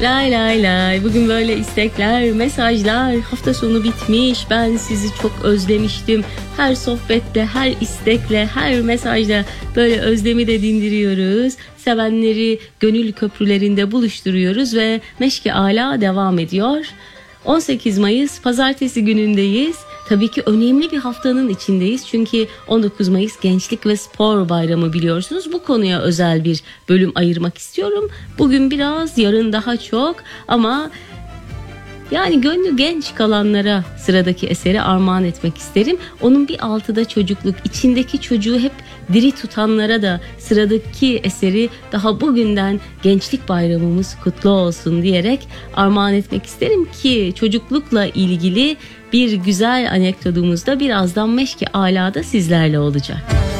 Lay lay lay. Bugün böyle istekler, mesajlar. Hafta sonu bitmiş. Ben sizi çok özlemiştim. Her sohbetle, her istekle, her mesajla böyle özlemi de dindiriyoruz. Sevenleri gönül köprülerinde buluşturuyoruz ve Meşk-i Ala devam ediyor. 18 Mayıs Pazartesi günündeyiz. Tabii ki önemli bir haftanın içindeyiz. Çünkü 19 Mayıs Gençlik ve Spor Bayramı biliyorsunuz. Bu konuya özel bir bölüm ayırmak istiyorum. Bugün biraz, yarın daha çok ama yani gönlü genç kalanlara sıradaki eseri armağan etmek isterim. Onun bir altı da çocukluk, içindeki çocuğu hep diri tutanlara da sıradaki eseri daha bugünden Gençlik Bayramımız kutlu olsun diyerek armağan etmek isterim ki çocuklukla ilgili bir güzel anekdotumuz da birazdan Meşk-i Ala'da sizlerle olacak.